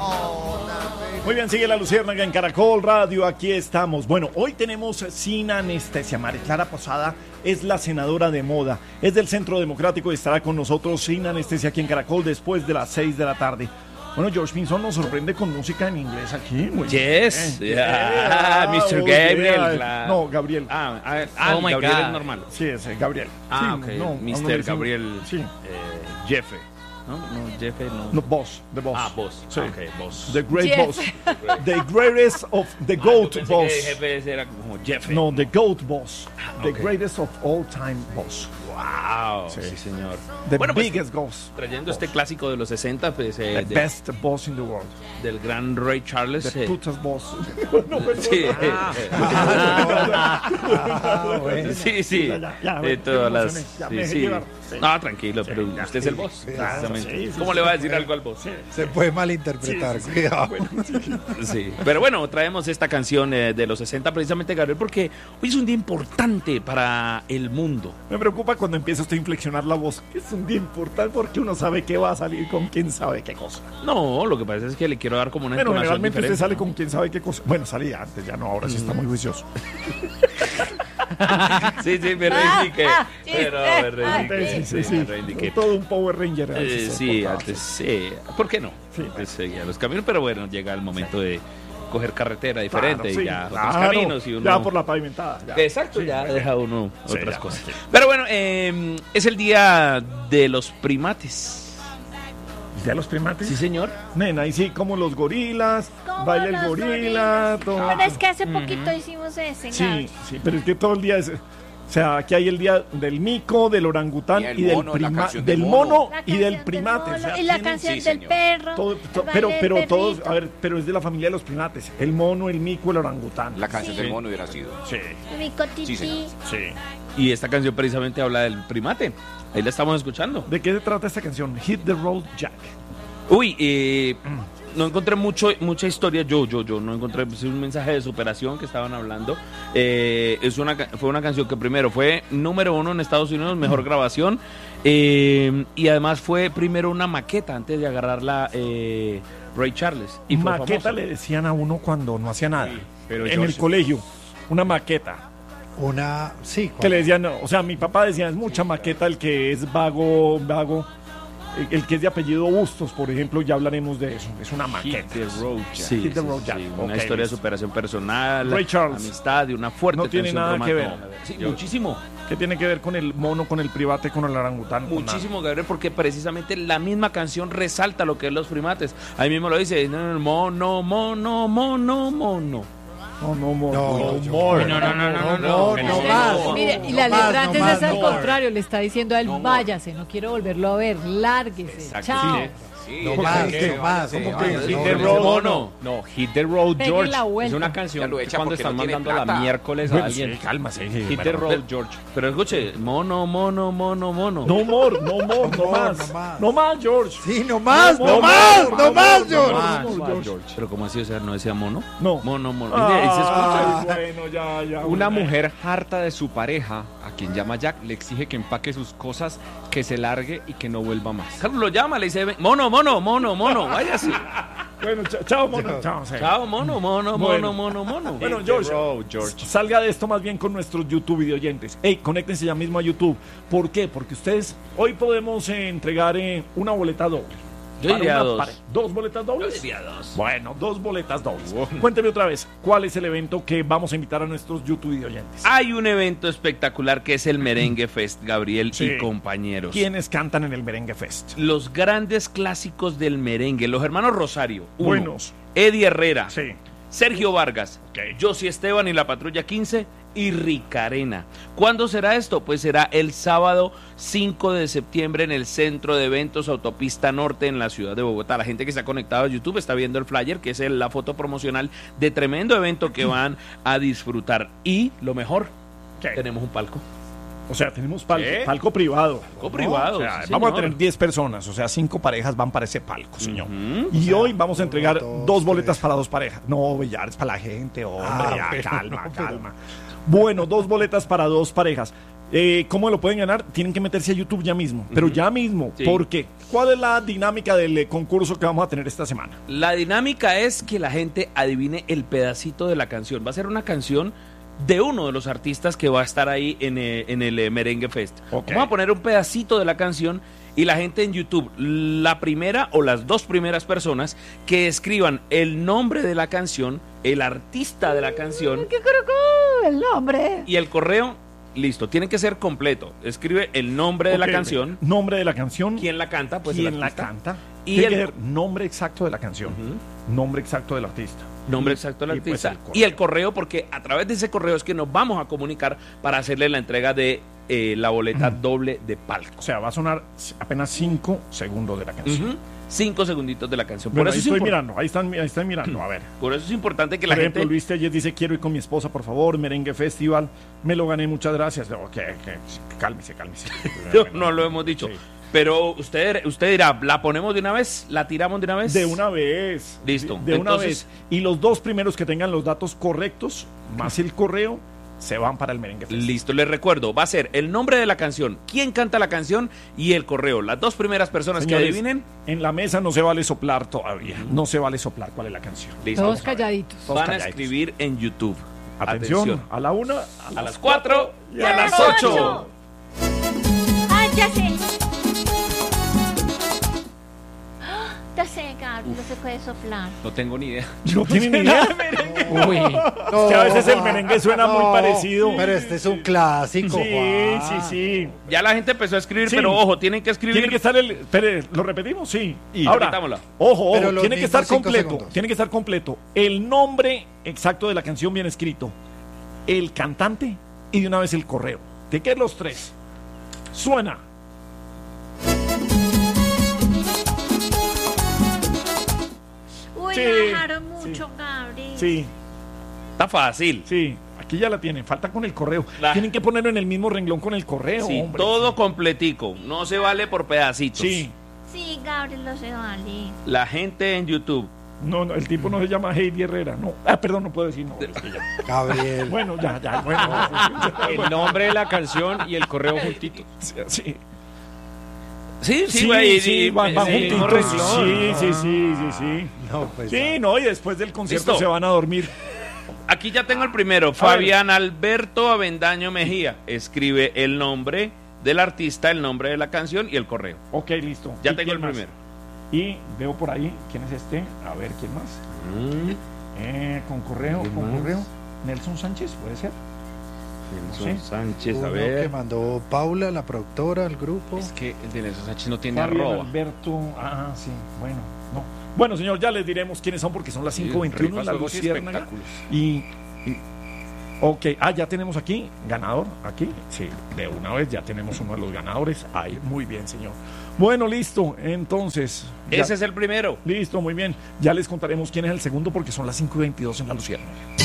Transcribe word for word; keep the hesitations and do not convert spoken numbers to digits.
Muy bien, sigue La Luciérnaga en Caracol Radio, aquí estamos. Bueno, hoy tenemos Sin Anestesia. María Clara Posada es la senadora de moda, es del Centro Democrático y estará con nosotros Sin Anestesia aquí en Caracol después de las seis de la tarde. Bueno, George Pinzón nos sorprende con música en inglés aquí. Muy yes, bien. Yeah. mister Oh, Gabriel. yeah. La... No, Gabriel. Ah, ah, ah Oh my Gabriel God. es normal. Sí, ese, Gabriel. Ah, sí, ok. no, mister no, Gabriel sí. eh, Jeffrey. ¿No? No, Jeffrey no. No, boss, the boss. Ah, boss. Sí. Ah, ok, boss. The great Jeff. boss. The greatest of the Ah, yo goat pensé boss. que jefe era como Jeffrey. No, the goat boss. The ok. greatest of all time boss. Wow, Sí. sí, señor. The Bueno, pues, biggest boss. trayendo este clásico de los sesenta, pues, eh, The de- best boss in the world. del gran Ray Charles. The eh, putas boss. sí, Ah, bueno. sí, sí. Ya, ya, ya, de ya, todas me las. emocioné, ya sí, me dejé sí. llevar. Sí. No, tranquilo, Sí, pero ya, usted es sí, el boss. sí, Precisamente. sí, sí, ¿Cómo sí, le va a sí, decir sí. algo al boss? Se puede malinterpretar, Sí, sí, sí. cuidado. Bueno, sí. Sí, pero bueno, traemos esta canción eh, de los sesenta precisamente, Gabriel, porque hoy es un día importante para el mundo. Me preocupa cuando empieza usted a inflexionar la voz. Es un día importante porque uno sabe qué va a salir con quién sabe qué cosa. No, lo que pasa es que le quiero dar como una Bueno, entonación generalmente usted diferente, sale ¿no? con quién sabe qué cosa. Bueno, salía antes, ya no, ahora sí está muy juicioso. Sí, sí, me Ah, reivindiqué. ah, pero chiste. me reivindiqué. Sí, sí, sí, sí. me reivindiqué. Todo un Power Ranger. Eh, antes se sí, portaba. antes sí. ¿Por qué no? Sí. Antes seguía los caminos, pero bueno, llega el momento de coger carretera diferente Claro, sí, y ya claro. otros caminos y uno. Ya por la pavimentada. ya. Exacto, Sí, ya muy deja uno Sí, otras ya, cosas. sí. Pero bueno, eh, es el día de los primates. ¿Ya los primates? Sí, señor. Nena, y sí, como los gorilas, Como baila el los gorila, gorilas. todo. Pero es que hace poquito hicimos ese. Sí, sí, pero es que todo el día es... O sea, aquí hay el día del mico, del orangután Y el y, del mono, la primate, canción del del mono mono. La y del canción primate. mono o sea, y la tienen- canción sí, del señor. perro. todo- el to- baile pero del pero todos, perrito. a ver, pero es de la familia de los primates. El mono, el mico, el orangután. La canción Sí. del mono hubiera sido. Sí, Rico Sí, tití. señor. sí. Y esta canción precisamente habla del primate. Ahí la estamos escuchando. ¿De qué se trata esta canción? Hit the Road Jack. Uy, eh, no encontré mucho, mucha historia. Yo, yo, yo no encontré pues, un mensaje de superación que estaban hablando. Eh, es una, ca- fue una canción que primero fue número uno en Estados Unidos, mejor grabación. eh, y además fue primero una maqueta antes de agarrarla eh, Ray Charles. Y fue Maqueta famosa. le decían a uno cuando no hacía nada. pero en George- el colegio, una maqueta. Una, sí, Que le decían, o sea, mi papá decía, es mucha maqueta el que es vago, vago. El, el que es de apellido Bustos, por ejemplo, ya hablaremos de eso. Es una Hit maqueta. the Road Jack. Sí, Hit the sí, Road sí, Jack. una Ok, historia de listo. superación personal, Ray Charles. amistad y una fuerte No tiene tensión nada que romántica. ver. Sí, muchísimo. ¿Qué tiene que ver con el mono, con el private, con el orangután? Con Muchísimo, Gabriel, porque precisamente la misma canción resalta lo que es los primates. Ahí mismo lo dice, no, no, mono, mono, mono, mono. nada. No, no, mo- No, no, yo- more. No, no, no, no, no, no, no más. Mire, y No la más, letra no antes más, es al no. contrario, le está diciendo a él, No more. váyase, no quiero volverlo a ver, lárguese, Exacto, chao. sí. Sí, No ella más, quiere no más. que ¿Cómo vaya, que sí, hit no, the no, road? no, no. No, Hit the Road Pegue George. la vuelta. Es una Ya canción lo que echa cuando porque están no tiene mandando la plata. miércoles a Bueno, alguien. sí, cálmase. sí, Hit bueno. the Road George. Pero escuche, mono, mono, mono, mono. No more, no more, no No more, más. no más. No más, George. Sí, no más, No no, more, más, no no más, more, George. no Más, more, más, George. George. Pero como así, o sea, no decía mono. No. Mono, mono. Mire, ahí se escucha. Ah, bueno, ya, ya. Una bueno. mujer harta de su pareja, a quien llama Jack, le exige que empaque sus cosas, que se largue y que no vuelva más. Carlos lo llama, le dice, ven, mono, mono, mono, mono, váyase. Bueno, chao, chao, mono. Chao, sí. Chao, mono, mono, Bueno. mono, mono, mono. Bueno, Hit the George, road, George. salga de esto más bien con nuestros YouTube videoyentes. Ey, conéctense ya mismo a YouTube. ¿Por qué? Porque ustedes, hoy podemos eh, entregar eh, una boleta doble. Yo Para diría una dos. pare- ¿Dos boletas dobles? Yo diría dos. Bueno, dos boletas dobles. Cuénteme otra vez, ¿cuál es el evento que vamos a invitar a nuestros YouTube videoyentes? Hay un evento espectacular que es el Merengue Fest, Gabriel Sí. y compañeros. ¿Quiénes cantan en el Merengue Fest? Los grandes clásicos del merengue, los hermanos Rosario. uno. Buenos. Eddie Herrera. Sí. Sergio Vargas, Josie Esteban y la Patrulla quince y Ricarena. ¿Cuándo será esto? Pues será el sábado cinco de septiembre en el Centro de Eventos Autopista Norte en la ciudad de Bogotá. La gente que está conectada a YouTube está viendo el flyer, que es el- la foto promocional de tremendo evento que van a disfrutar. Y lo mejor, ¿Qué? tenemos un palco. O sea, tenemos palco, ¿Qué? palco privado. Palco privado, O sea, sí, vamos a señor. tener diez personas, o sea, cinco parejas van para ese palco, señor. Ujú. Y hoy vamos a entregar dos, dos boletas tres. para dos parejas. No, Villar, es para la gente, hombre, Ah, ya, pero calma, no, pero- calma. Bueno, dos boletas para dos parejas. Eh, ¿Cómo lo pueden ganar? Tienen que meterse a YouTube ya mismo, pero Ujú. ya mismo. Sí. ¿Por qué? ¿Cuál es la dinámica del eh, concurso que vamos a tener esta semana? La dinámica es que la gente adivine el pedacito de la canción. Va a ser una canción de uno de los artistas que va a estar ahí en, eh, en el eh, Merengue Fest. Ok. Vamos a poner un pedacito de la canción y la gente en YouTube, la primera o las dos primeras personas que escriban el nombre de la canción, el artista de la canción ¿Qué creo el nombre? y el correo, listo, tiene que ser completo. Escribe el nombre de Ok, la canción, Nombre de la canción. quién la canta, pues el ¿Quién la artista. canta? Y Tiene el- que ser nombre exacto de la canción. Ujú. Nombre exacto del artista. Nombre Y- exacto del y, pues, artista el correo. y el correo, porque a través de ese correo es que nos vamos a comunicar para hacerle la entrega de eh, la boleta doble de palco. O sea, va a sonar apenas cinco segundos de la canción. Ujú. Cinco segunditos de la canción. Bueno, por, ahí eso es estoy impor- mirando, ahí están, ahí están mirando. A ver. por eso es importante que la Por ejemplo, gente... Luis Telles dice, quiero ir con mi esposa, por favor, Merengue Festival. Me lo gané, muchas gracias. Ok, ok, cálmese, cálmese. No, no lo hemos dicho. Sí. Pero usted, usted dirá, ¿la ponemos de una vez? ¿La tiramos de una vez? De una vez. Listo. De, de una Entonces- vez. Y los dos primeros que tengan los datos correctos, más el correo, se van para el Merengue Festival. Listo, les recuerdo, va a ser el nombre de la canción, quién canta la canción y el correo. Las dos primeras personas Señores, que adivinen, en la mesa no se vale soplar todavía. No se vale soplar cuál es la canción. listo. Todos vamos a ver. calladitos. Todos Van a calladitos. escribir en YouTube. Atención, a la una, A las cuatro y a las ocho. ¡Ay, ya sé! ¡Ah! Ya sé, Gabriel, no se puede soplar. No tengo ni idea. No tienen ni idea. Uy, Es que a veces el merengue suena muy parecido. Pero este es un clásico, Sí, Juan. sí, sí. Ya la gente empezó a escribir, Sí. pero ojo, tienen que escribir. Tiene que estar el. Espere, ¿lo repetimos? Sí. Y Ahora, repitámosla. ojo, Pero ojo, los tiene que mismos estar cinco completo. segundos. Tiene que estar completo. El nombre exacto de la canción bien escrito, el cantante y de una vez el correo. ¿De qué los tres? Suena. Uy, Sí, me dejaron sí. mucho, Gabriel. Sí, Está fácil. sí. Aquí ya la tienen. Falta con el correo. La- Tienen que ponerlo en el mismo renglón con el correo, Sí, hombre. todo completico. No se vale por pedacitos. Sí. Sí, Gabriel, lo se vale. La gente en YouTube. No, no, el tipo no se llama Heidi Herrera. No. Ah, perdón, no puedo decir no. es que ya- Gabriel. Bueno, ya, ya, bueno. El nombre de la canción y el correo juntito. Sí, sí. Sí, sí, Sí, güey, sí, y- van, van sí, juntitos. no renglón. Sí, sí, sí, sí, sí. No, pues. Sí, no, y después del concierto Listo. se van a dormir. Aquí ya tengo el primero. Fabián Alberto Avendaño Mejía. Escribe el nombre del artista, el nombre de la canción y el correo. Ok, listo. Ya ¿Y tengo quién el más? primero. Y veo por ahí, ¿quién es este? A ver, ¿quién más? Eh, con correo, ¿Quién con más? correo. Nelson Sánchez, ¿puede ser? Nelson Sí. Sánchez, a Uno que ver. mandó Paula, la productora, al grupo. Es que el de Nelson Sánchez no tiene Fabián arroba. Alberto. Ah, sí, bueno, no. Bueno, señor, ya les diremos quiénes son porque son las cinco veintiuno en la Rifas, juegos y Luciérnaga. espectáculos. Y, y- ok, ah, ya tenemos aquí ganador, aquí, sí, de una vez ya tenemos uno de los ganadores, ahí, muy bien, señor. Bueno, listo, entonces, ya- Ese es el primero. listo, muy bien, ya les contaremos quién es el segundo porque son las cinco y veintidós en la Luciérnaga.